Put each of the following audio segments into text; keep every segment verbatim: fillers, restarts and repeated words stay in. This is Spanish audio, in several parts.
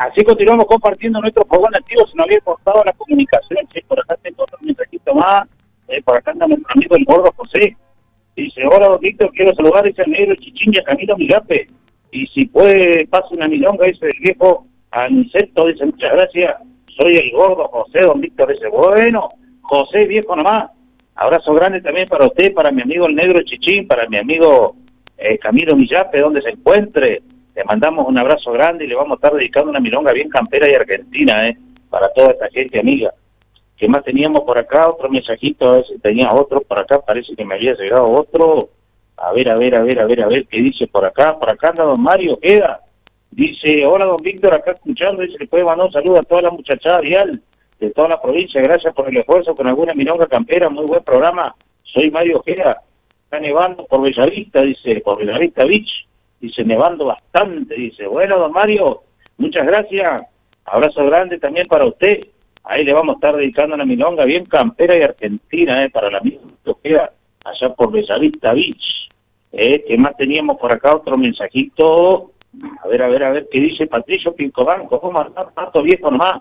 Así continuamos compartiendo nuestro fogón activo. Se nos había cortado la comunicación. Sí, por acá tengo otro mensajito más. Eh, por acá anda nuestro amigo el gordo José. Dice, hola, don Víctor, quiero saludar a ese negro Chichín y a Camilo Migape. Y si puede, pase una milonga, dice el viejo Aniceto. Dice, muchas gracias. Soy el gordo José, don Víctor. Dice, bueno, José, viejo nomás. Abrazo grande también para usted, para mi amigo el negro Chichín, para mi amigo eh, Camilo Migape, donde se encuentre. Le mandamos un abrazo grande y le vamos a estar dedicando una milonga bien campera y argentina, eh, para toda esta gente amiga. ¿Qué más teníamos por acá? Otro mensajito, a ver si tenía otro por acá, parece que me había llegado otro. A ver, a ver, a ver, a ver, a ver, ¿qué dice por acá? Por acá anda don Mario Queda. Dice, hola don Víctor, acá escuchando, dice que puede mandar un saludo a toda la muchachada vial de toda la provincia, gracias por el esfuerzo con alguna milonga campera, muy buen programa. Soy Mario Queda, está nevando por Bellavista, dice, por Bellavista Beach. Dice, nevando bastante, dice, bueno, don Mario, muchas gracias, abrazo grande también para usted, ahí le vamos a estar dedicando una milonga bien campera y argentina, eh, para la misma que queda allá por Bellavista Beach. Eh, ¿qué más teníamos por acá? Otro mensajito, a ver, a ver, a ver, ¿qué dice Patricio Pincobanco? ¿Cómo andar tanto viejo nomás?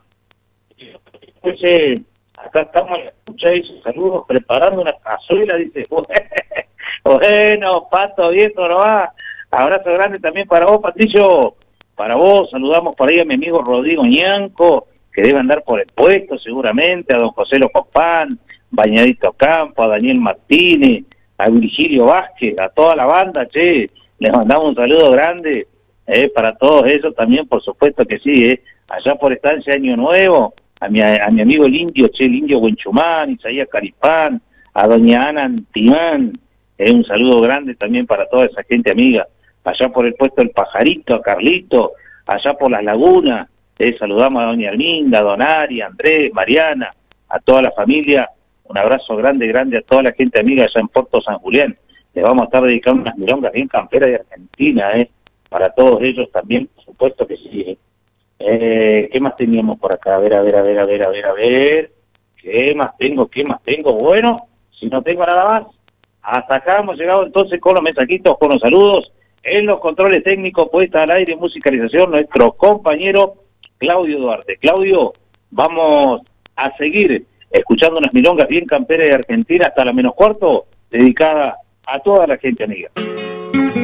Dice, acá estamos en la escucha, dice, saludos, preparando una cazuela, dice, bueno, pato viejo nomás. Abrazo grande también para vos, Patricio. Para vos, saludamos por ahí a mi amigo Rodrigo Ñanco, que debe andar por el puesto seguramente, a don José Locopán, Bañadito Campo, a Daniel Martínez, a Virgilio Vázquez, a toda la banda, che. Les mandamos un saludo grande eh, para todos ellos también, por supuesto que sí, eh. Allá por Estancia Año Nuevo, a mi, a mi amigo el indio, che, el indio Huenchumán, Isaías Caripán, a doña Ana Antimán, eh, un saludo grande también para toda esa gente amiga. Allá por el puesto El Pajarito, a Carlito, allá por las lagunas, eh, saludamos a doña Arminda, a don Ari, a Andrés, Mariana, a toda la familia, un abrazo grande, grande a toda la gente amiga allá en Puerto San Julián. Les vamos a estar dedicando unas milongas bien camperas de Argentina, eh, para todos ellos también, por supuesto que sí. Eh. Eh, ¿Qué más teníamos por acá? A ver, a ver, a ver, a ver, a ver, a ver, ¿qué más tengo? ¿Qué más tengo? Bueno, si no tengo nada más, hasta acá hemos llegado entonces con los mensajitos, con los saludos. En los controles técnicos, puesta al aire y musicalización, nuestro compañero Claudio Duarte. Claudio, vamos a seguir escuchando unas milongas bien camperas de Argentina hasta la menos cuarto, dedicada a toda la gente amiga.